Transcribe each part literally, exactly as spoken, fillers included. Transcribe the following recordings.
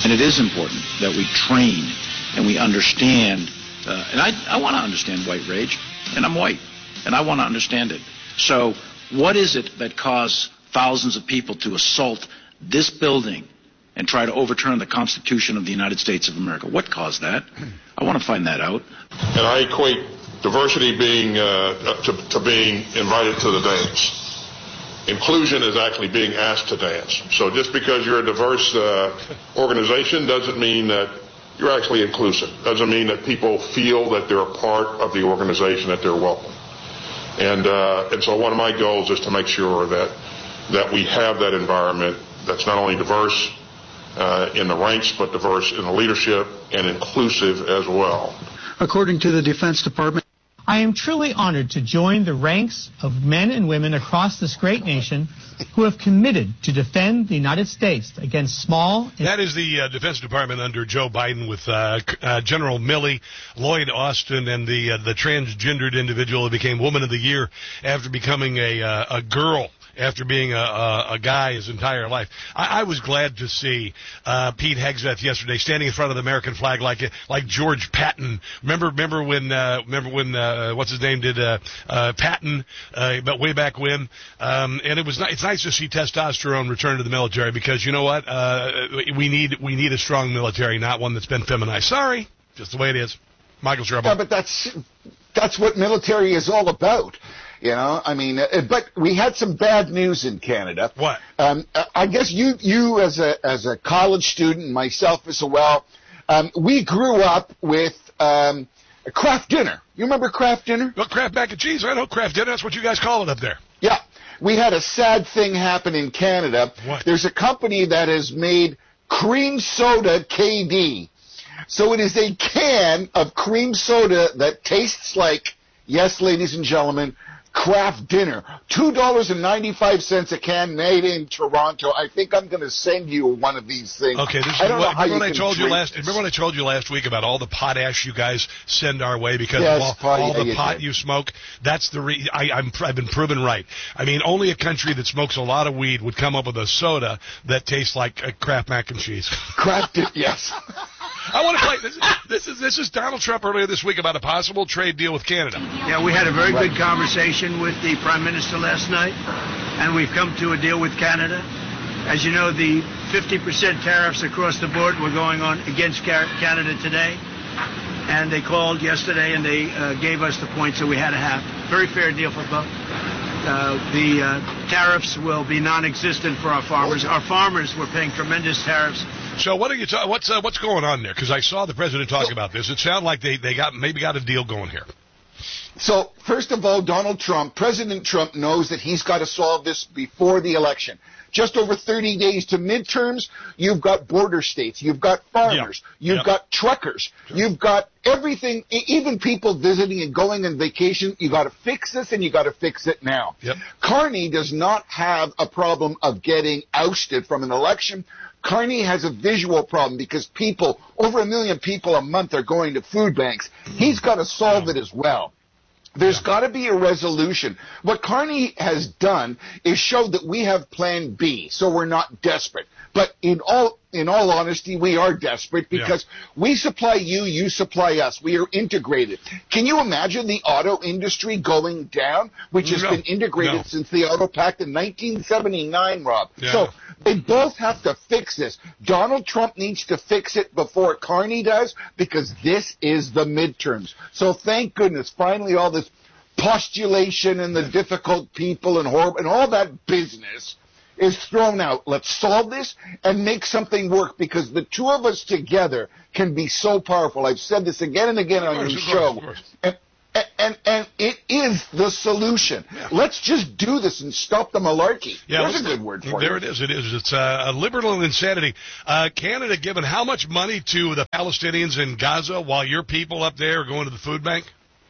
And it is important that we train and we understand, uh, and I, I want to understand white rage, and I'm white, and I want to understand it. So what is it that caused thousands of people to assault this building and try to overturn the Constitution of the United States of America? What caused that? I want to find that out. And I equate diversity being uh, to, to being invited to the dance. Inclusion is actually being asked to dance. So just because you're a diverse uh, organization doesn't mean that you're actually inclusive. Doesn't mean that people feel that they're a part of the organization, that they're welcome. And uh, and so one of my goals is to make sure that that we have that environment that's not only diverse uh, in the ranks, but diverse in the leadership and inclusive as well. According to the Defense Department, I am truly honored to join the ranks of men and women across this great nation who have committed to defend the United States against small... That is the uh, Defense Department under Joe Biden with uh, uh, General Milley, Lloyd Austin, and the uh, the transgendered individual who became Woman of the Year after becoming a, uh, a girl. After being a, a, a guy his entire life. I, I was glad to see uh, Pete Hegseth yesterday standing in front of the American flag like like George Patton. Remember remember when uh, remember when uh, what's his name did uh, uh, Patton, uh, but way back when. Um, and it was it's nice to see testosterone return to the military because you know what uh, we need we need a strong military, not one that's been feminized. Sorry, just the way it is. Michael Scherbo. Yeah, but that's that's what military is all about. You know, I mean, uh, but we had some bad news in Canada. What? Um, I guess you, you as a as a college student, myself as well, um, we grew up with um, a Kraft Dinner. You remember Kraft Dinner? Well, Kraft mac and cheese. I know Kraft Dinner. That's what you guys call it up there. Yeah. We had a sad thing happen in Canada. What? There's a company that has made cream soda K D. So it is a can of cream soda that tastes like, yes, ladies and gentlemen, Kraft Dinner, two dollars and ninety-five cents a can, made in Toronto. I think I'm going to send you one of these things. Okay, this is I don't what, know how remember you what I can told you drink last. this. Remember what I told you last week about all the potash you guys send our way because Yes, of all, pot, all yeah, the you pot did. you smoke. That's the re- I, I'm I've been proven right. I mean, only a country that smokes a lot of weed would come up with a soda that tastes like a Kraft mac and cheese. Kraft Dinner, yes. I want to play this. This is this is Donald Trump earlier this week about a possible trade deal with Canada. Yeah, we had a very good conversation with the Prime Minister last night, and we've come to a deal with Canada. As you know, the fifty percent tariffs across the board were going on against Canada today, and they called yesterday and they uh, gave us the points that we had to have. Very fair deal for both. Uh, the uh, tariffs will be non-existent for our farmers. Our farmers were paying tremendous tariffs. So what are you? Ta- what's uh, what's going on there? Because I saw the president talk about this. It sounded like they, they got maybe got a deal going here. So, first of all, Donald Trump, President Trump knows that he's got to solve this before the election. Just over thirty days to midterms, you've got border states, you've got farmers, Yep. you've Yep. got truckers, you've got everything, e- even people visiting and going on vacation. You got to fix this, and you got to fix it now. Yep. Carney does not have a problem of getting ousted from an election. Carney has a visual problem because people, over a million people a month are going to food banks. He's got to solve it as well. There's yeah. got to be a resolution. What Carney has done is show that we have plan B, so we're not desperate. But in all in all honesty, we are desperate because yeah. we supply you, you supply us. We are integrated. Can you imagine the auto industry going down, which has no. been integrated no. since the Auto Pact in nineteen seventy-nine, Rob? Yeah. So they both have to fix this. Donald Trump needs to fix it before Carney does because this is the midterms. So thank goodness, finally all this postulation and the difficult people and horrible and all that business is thrown out. Let's solve this and make something work because the two of us together can be so powerful. I've said this again and again on course, your of show. course, of course. And, and and it is the solution. Yeah. Let's just do this and stop the malarkey. Yeah, There's a good word for there it. There it is. It is. It's uh, a liberal insanity. Uh, Canada giving how much money to the Palestinians in Gaza while your people up there are going to the food bank?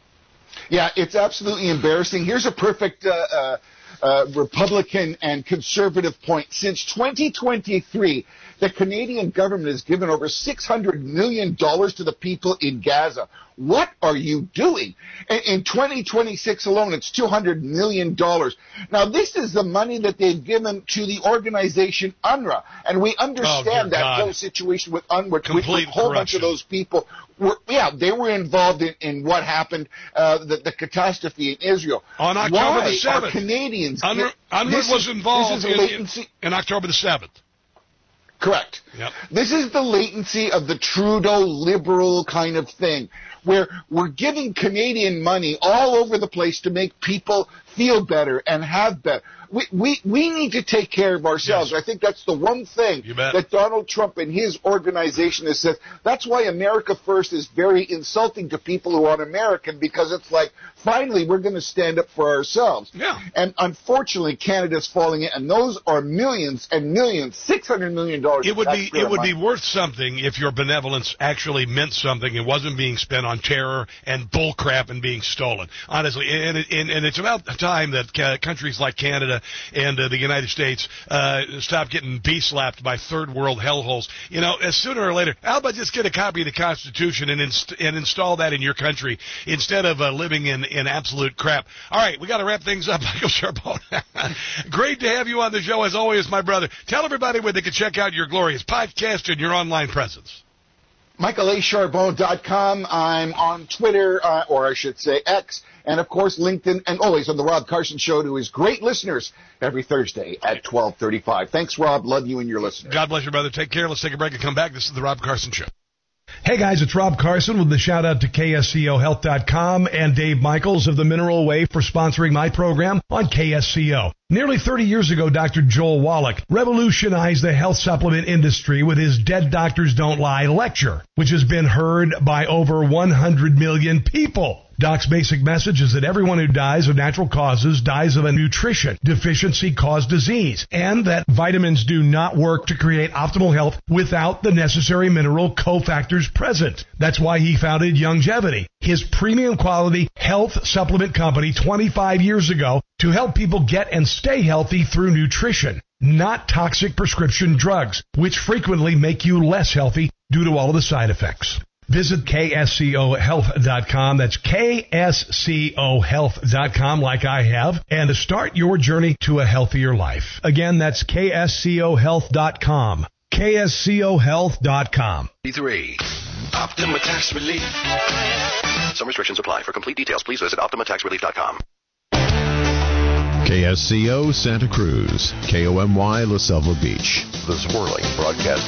Yeah, it's absolutely embarrassing. Here's a perfect uh, uh, uh, Republican and conservative point. Since twenty twenty-three, the Canadian government has given over six hundred million dollars to the people in Gaza. What are you doing? In, in twenty twenty-six alone, it's two hundred million dollars. Now, this is the money that they've given to the organization UNRWA, and we understand oh, that God. whole situation with UNRWA. Complete with a whole bunch of those people were, yeah, they were involved in, in what happened, uh, the, the catastrophe in Israel. On October Why the seventh. are Canadians... UNRWA, UNRWA was is, involved in, latency, in October the seventh. Correct. Yep. This is the latency of the Trudeau liberal kind of thing, where we're giving Canadian money all over the place to make people feel better and have better. We we we need to take care of ourselves. Yes. I think that's the one thing that Donald Trump and his organization has said. That's why America First is very insulting to people who aren't American, because it's like, finally, we're going to stand up for ourselves. Yeah. And unfortunately, Canada's falling in, and those are millions and millions, six hundred million dollars. It would be it would be worth something if your benevolence actually meant something and wasn't being spent on terror and bullcrap and being stolen. Honestly, and it, and, and it's about time that uh, countries like Canada and uh, the United States uh, stop getting bee-slapped by third world hellholes. You know, as sooner or later, how about just get a copy of the Constitution and inst- and install that in your country instead of uh, living in, in absolute crap. All right, we got to wrap things up, Michael Charbonneau. Great to have you on the show, as always, my brother. Tell everybody where they can check out your glorious podcast and your online presence. Michael A Charbonneau dot com. I'm on Twitter, uh, or I should say X, and of course LinkedIn, and always on the Rob Carson Show to his great listeners every Thursday at twelve thirty-five. Thanks, Rob. Love you and your listeners. God bless you, brother. Take care. Let's take a break and come back. This is the Rob Carson Show. Hey guys, it's Rob Carson with the shout out to K S C O Health dot com and Dave Michaels of the Mineral Way for sponsoring my program on K S C O. Nearly thirty years ago, Doctor Joel Wallach revolutionized the health supplement industry with his Dead Doctors Don't Lie lecture, which has been heard by over one hundred million people. Doc's basic message is that everyone who dies of natural causes dies of a nutrition deficiency caused disease, and that vitamins do not work to create optimal health without the necessary mineral cofactors present. That's why he founded Youngevity, his premium quality health supplement company twenty-five years ago, to help people get and stay healthy through nutrition, not toxic prescription drugs, which frequently make you less healthy due to all of the side effects. Visit K S C O Health dot com. That's K S C O Health dot com, like I have, and to start your journey to a healthier life. Again, that's K S C O Health dot com. K S C O Health dot com. three. Optima Tax Relief. Some restrictions apply. For complete details, please visit Optima Tax Relief dot com. K S C O Santa Cruz, K O M Y La Selva Beach. The Swirling Broadcast